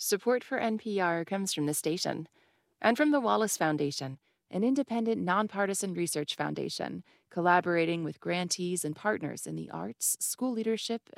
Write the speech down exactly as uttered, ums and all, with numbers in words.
Support for N P R comes from the station and from the Wallace Foundation, an independent, nonpartisan research foundation collaborating with grantees and partners in the arts, school leadership,